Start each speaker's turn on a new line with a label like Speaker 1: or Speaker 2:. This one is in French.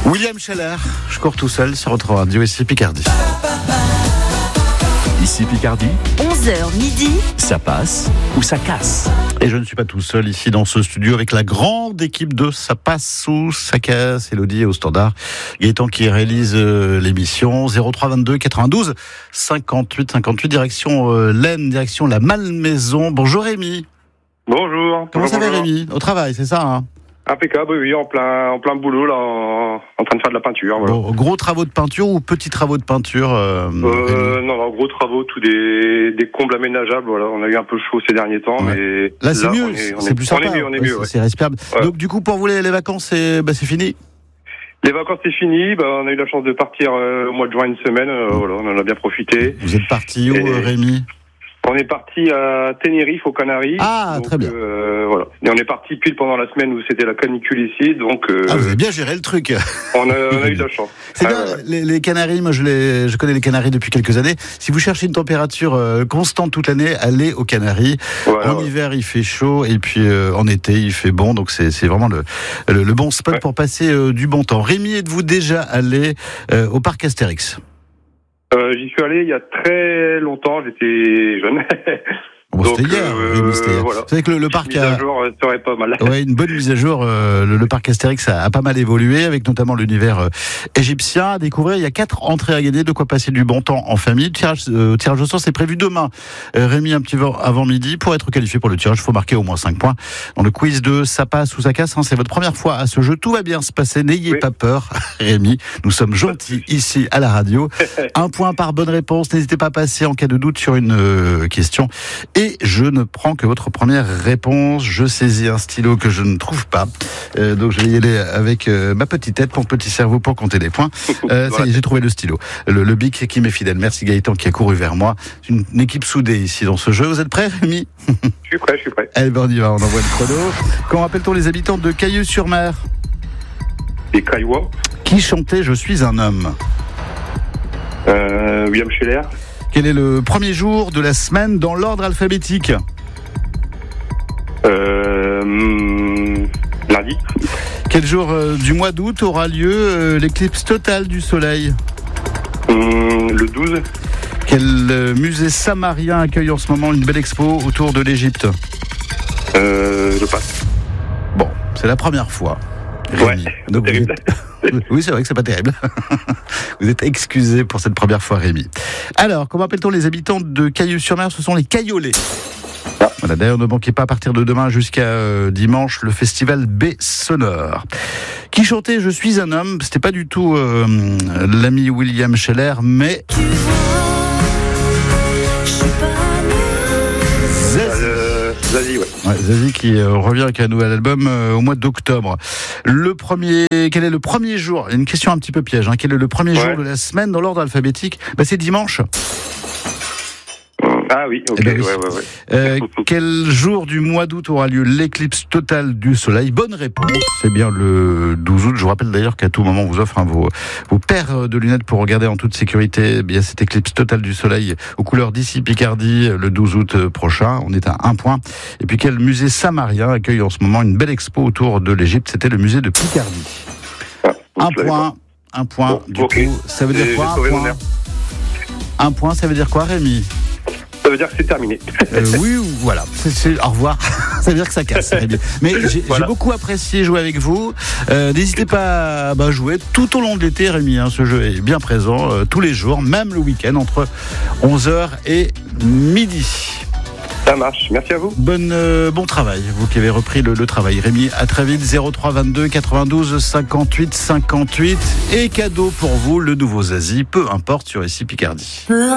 Speaker 1: William Scheller, je cours tout seul sur votre radio, ici Picardie.
Speaker 2: Ici Picardie,
Speaker 3: 11h midi,
Speaker 2: ça passe ou ça casse.
Speaker 1: Et je ne suis pas tout seul ici dans ce studio avec la grande équipe de Ça passe ou ça casse. Élodie est au standard. Gaëtan qui réalise l'émission. 03 22 92 58 58 direction l'Aisne, direction la Malmaison. Bonjour Rémi.
Speaker 4: Bonjour.
Speaker 1: Comment ça va Rémi? Au travail, c'est ça hein?
Speaker 4: Impeccable, oui, en plein boulot, là, en train de faire de la peinture. Voilà.
Speaker 1: Bon, gros travaux de peinture ou petits travaux de peinture
Speaker 4: non, gros travaux, tous des combles aménageables, voilà. On a eu un peu chaud ces derniers temps, mais
Speaker 1: là c'est mieux, c'est plus sympa.
Speaker 4: On est mieux, ouais.
Speaker 1: C'est respirable. Ouais. Donc du coup, pour vous, les vacances, c'est fini?
Speaker 4: Les vacances, c'est fini. On a eu la chance de partir au mois de juin une semaine. Voilà, on en a bien profité.
Speaker 1: Vous êtes parti où, Rémi?
Speaker 4: On est parti à Tenerife, aux Canaries.
Speaker 1: Ah, donc, très bien.
Speaker 4: Voilà. Et on est parti pile pendant la semaine où c'était la canicule ici, donc.
Speaker 1: Vous avez bien géré le truc.
Speaker 4: On a eu de la chance.
Speaker 1: C'est bien, les Canaries. Moi, je connais les Canaries depuis quelques années. Si vous cherchez une température constante toute l'année, allez aux Canaries. Voilà, en hiver, il fait chaud, et puis en été, il fait bon. Donc c'est vraiment le bon spot pour passer du bon temps. Rémi, êtes-vous déjà allé au parc Astérix?
Speaker 4: J'y suis allé il y a très longtemps, j'étais jeune.
Speaker 1: Bon, donc, c'était hier. Voilà. Vous savez que le parc
Speaker 4: a... jour serait pas mal.
Speaker 1: Ouais, une bonne mise à jour. Le parc Astérix a pas mal évolué, avec notamment l'univers égyptien à découvrir. Il y a 4 entrées à gagner, de quoi passer du bon temps en famille. Tirage au sort, c'est prévu demain. Rémi, un petit peu avant midi. Pour être qualifié pour le tirage, il faut marquer au moins 5 points. Dans le quiz de Ça passe ou ça casse, c'est votre première fois à ce jeu. Tout va bien se passer. N'ayez pas peur, Rémi. Nous sommes gentils ici à la radio. 1 point par bonne réponse. N'hésitez pas à passer en cas de doute sur une question. Et je ne prends que votre première réponse. Je saisis un stylo que je ne trouve pas. Donc je vais y aller avec ma petite tête, mon petit cerveau pour compter des points. Ça y est, j'ai trouvé le stylo. Le bic qui m'est fidèle. Merci Gaëtan qui a couru vers moi. C'est une équipe soudée ici dans ce jeu. Vous êtes prêts, Rémi?
Speaker 4: Je suis prêt.
Speaker 1: Allez, on y va, on envoie le chrono. Comment appelle-t-on les habitants de Cailleux-sur-Mer?
Speaker 4: Les Caillois.
Speaker 1: Qui chantait Je suis un homme?
Speaker 4: William Scheller.
Speaker 1: Quel est le premier jour de la semaine dans l'ordre alphabétique?
Speaker 4: Lundi.
Speaker 1: Quel jour du mois d'août aura lieu l'éclipse totale du soleil?
Speaker 4: Le 12.
Speaker 1: Quel musée samarien accueille en ce moment une belle expo autour de l'Égypte?
Speaker 4: Je passe.
Speaker 1: Bon, c'est la première fois. Rémi.
Speaker 4: Ouais,
Speaker 1: donc oui, c'est vrai que c'est pas terrible. Vous êtes excusé pour cette première fois, Rémi. Alors, comment appelle-t-on les habitants de Cailleux-sur-Mer? Ce sont les Caillolais. Voilà, d'ailleurs, ne manquez pas à partir de demain jusqu'à dimanche le festival B Sonore. Qui chantait Je suis un homme? C'était pas du tout l'ami William Scheller, mais
Speaker 4: Zazie,
Speaker 1: Zazie qui revient avec un nouvel album au mois d'octobre. Quel est le premier jour? Une question un petit peu piège. Quel est le premier jour de la semaine dans l'ordre alphabétique? C'est dimanche.
Speaker 4: Ah oui, ok.
Speaker 1: Oui. Quel jour du mois d'août aura lieu l'éclipse totale du soleil? Bonne réponse. C'est bien le 12 août. Je vous rappelle d'ailleurs qu'à tout moment, on vous offre vos paires de lunettes pour regarder en toute sécurité bien cette éclipse totale du soleil aux couleurs d'ici Picardie le 12 août prochain. On est à 1 point. Et puis quel musée samarien accueille en ce moment une belle expo autour de l'Égypte? C'était le musée de Picardie. Un point. Du coup, ça veut dire quoi? Un point, ça veut dire quoi, Rémi?
Speaker 4: Ça veut dire que c'est terminé.
Speaker 1: Oui, voilà. Au revoir. Ça veut dire que ça casse. Mais j'ai beaucoup apprécié jouer avec vous. N'hésitez pas à jouer tout au long de l'été, Rémi. Ce jeu est bien présent tous les jours, même le week-end, entre 11h et midi.
Speaker 4: Ça marche. Merci à vous.
Speaker 1: Bon travail, vous qui avez repris le travail. Rémi, à très vite. 03 22 92 58 58. Et cadeau pour vous, le nouveau Zazie, peu importe, sur ici Picardie.